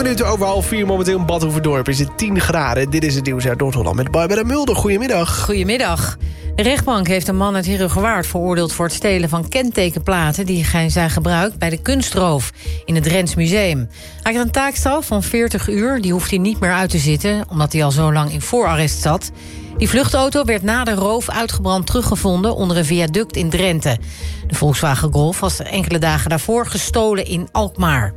minuten over 3:30 momenteel in Bad Hoeverdorp. Is het 10 graden. Dit is het nieuws uit Noord-Holland met Barbara Mulder. Goedemiddag. Goedemiddag. De rechtbank heeft een man uit Heerhugowaard veroordeeld voor het stelen van kentekenplaten die zijn gebruikt bij de kunstroof in het Drents Museum. Hij krijgt een taakstraf van 40 uur. Die hoeft hij niet meer uit te zitten, omdat hij al zo lang in voorarrest zat. Die vluchtauto werd na de roof uitgebrand teruggevonden onder een viaduct in Drenthe. De Volkswagen Golf was enkele dagen daarvoor gestolen in Alkmaar.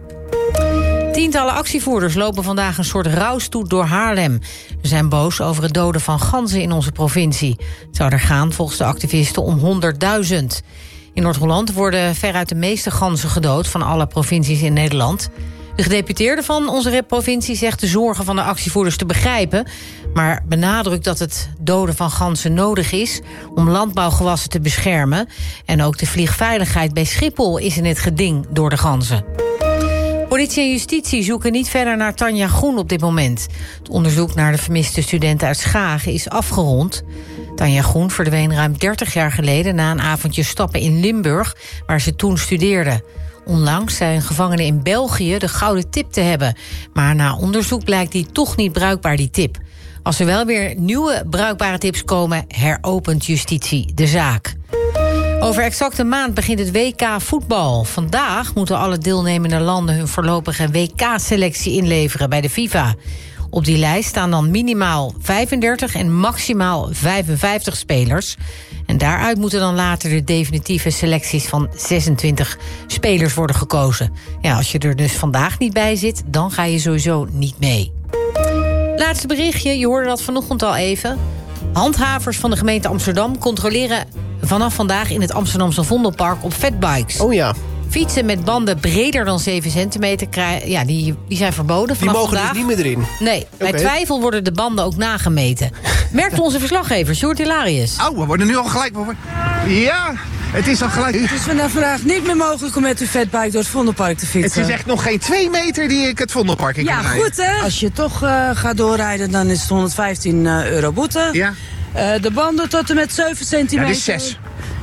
Tientallen actievoerders lopen vandaag een soort rouwstoet door Haarlem. Ze zijn boos over het doden van ganzen in onze provincie. Het zou er gaan, volgens de activisten, om 100.000. In Noord-Holland worden veruit de meeste ganzen gedood van alle provincies in Nederland. De gedeputeerde van onze provincie zegt de zorgen van de actievoerders te begrijpen, maar benadrukt dat het doden van ganzen nodig is om landbouwgewassen te beschermen. En ook de vliegveiligheid bij Schiphol is in het geding door de ganzen. Politie en justitie zoeken niet verder naar Tanja Groen op dit moment. Het onderzoek naar de vermiste studenten uit Schagen is afgerond. Tanja Groen verdween ruim 30 jaar geleden na een avondje stappen in Limburg, waar ze toen studeerde. Onlangs zijn gevangenen in België de gouden tip te hebben. Maar na onderzoek blijkt die toch niet bruikbaar, die tip. Als er wel weer nieuwe bruikbare tips komen, heropent justitie de zaak. Over exact een maand begint het WK voetbal. Vandaag moeten alle deelnemende landen hun voorlopige WK-selectie inleveren bij de FIFA. Op die lijst staan dan minimaal 35 en maximaal 55 spelers. En daaruit moeten dan later de definitieve selecties van 26 spelers worden gekozen. Ja, als je er dus vandaag niet bij zit, dan ga je sowieso niet mee. Laatste berichtje, je hoorde dat vanochtend al even. Handhavers van de gemeente Amsterdam controleren vanaf vandaag in het Amsterdamse Vondelpark op fatbikes. Oh ja. Fietsen met banden breder dan 7 centimeter, die zijn verboden vanaf Die mogen vandaag. dus niet meer erin? Nee, bij twijfel worden de banden ook nagemeten. Merkt onze verslaggever, Sjoerd Hilarius. Oh, we worden nu al gelijk... Ja, het is al gelijk... Het is vandaag niet meer mogelijk om met uw fatbike door het Vondelpark te fietsen. Het is echt nog geen 2 meter die ik het Vondelpark in kan rijden. Ja, goed hè? Als je toch gaat doorrijden, dan is het €115 boete. Ja. De banden tot en met 7 centimeter. Ja, dit is 6.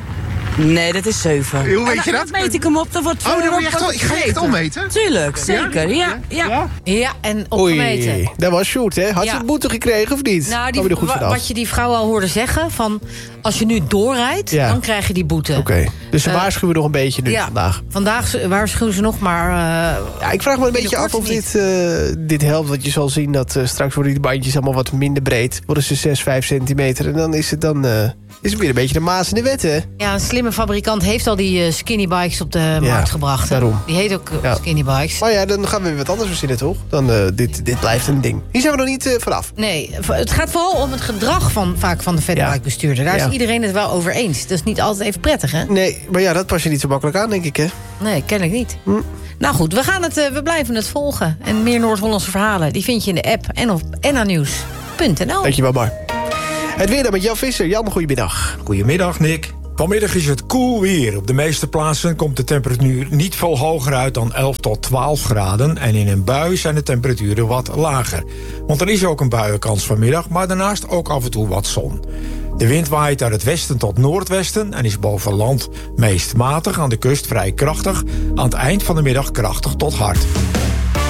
Nee, dat is 7. Hoe weet je dat? Dan meet ik hem op, dan wordt dan moet je echt ga je echt ommeten? Tuurlijk, zeker, ja. Ja, en opgemeten. Oei, dat was Sjoerd, hè? Had je een boete gekregen of niet? Nou, wat je die vrouw al hoorde zeggen, van als je nu doorrijdt, dan krijg je die boete. Oké. Dus ze waarschuwen nog een beetje nu vandaag. Vandaag waarschuwen ze nog, maar... ik vraag me een beetje af of dit helpt. Want je zal zien dat straks worden die bandjes allemaal wat minder breed. Worden ze 6-5 centimeter. En dan is het weer een beetje de maas in de wet, hè? Ja, een slimme fabrikant heeft al die skinny bikes op de markt gebracht. Daarom. Die heet ook skinny bikes. Maar ja, dan gaan we weer wat anders verzinnen, toch? Dan dit blijft een ding. Hier zijn we nog niet vanaf. Nee, het gaat vooral om het gedrag van de fatbike-bestuurder. Daar is iedereen het wel over eens. Dat is niet altijd even prettig, hè? Nee, maar ja, dat pas je niet zo makkelijk aan, denk ik, hè? Nee, kennelijk niet. Nou goed, we blijven het volgen. En meer Noord-Hollandse verhalen, die vind je in de app en op NA-nieuws.nl. Dankjewel, Bar. Het weer dan met Jan Visser. Jan, goedemiddag. Goedemiddag, Nick. Vanmiddag is het koel weer. Op de meeste plaatsen komt de temperatuur niet veel hoger uit dan 11 tot 12 graden. En in een bui zijn de temperaturen wat lager. Want er is ook een buienkans vanmiddag, maar daarnaast ook af en toe wat zon. De wind waait uit het westen tot noordwesten en is boven land meest matig, aan de kust vrij krachtig. Aan het eind van de middag krachtig tot hard.